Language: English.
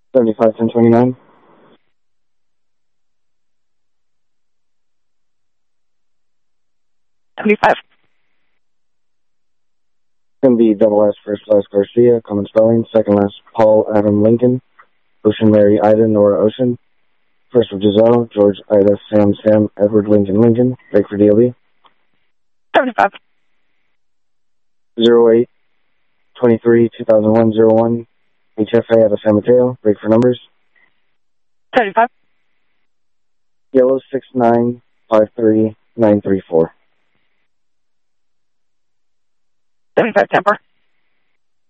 751029. 75. Going to be double S, first last Garcia, common spelling, second last Paul Adam Lincoln, Ocean Mary Ida Nora Ocean, first of Giselle, George Ida Sam Edward Lincoln Lincoln, break for DLB. 75. 08 23 2001 01 HFA out of San Mateo, break for numbers. 75. Yellow 6953934. 75 temper.